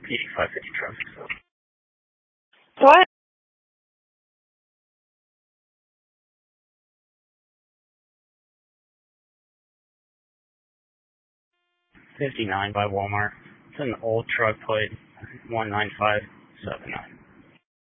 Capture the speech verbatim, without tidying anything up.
eighty-five fifty traffic. What? fifty-nine by Walmart. It's an old truck plate, one nine five seven nine.